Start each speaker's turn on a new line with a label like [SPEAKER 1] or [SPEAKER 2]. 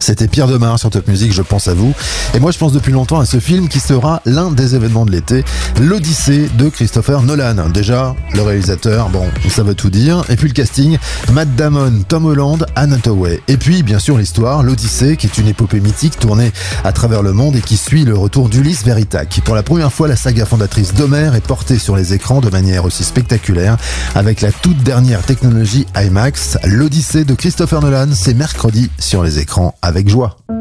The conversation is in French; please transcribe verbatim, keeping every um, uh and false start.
[SPEAKER 1] C'était Pierre Demar sur Top Music, je pense à vous. Et moi je pense depuis longtemps à ce film qui sera l'un des événements de l'été, l'Odyssée de Christopher Nolan. Déjà, le réalisateur, bon, ça veut tout dire. Et puis le casting, Matt Damon, Tom Holland, Anne Hathaway. Et puis bien sûr l'histoire, l'Odyssée, qui est une épopée mythique tournée à travers le monde et qui suit le retour d'Ulysse Veritac. Pour la première fois, la saga fondatrice d'Homère est portée sur les écrans de manière aussi spectaculaire avec la toute dernière technologie IMAX. L'Odyssée de Christopher Nolan, c'est mercredi sur les écrans avec joie.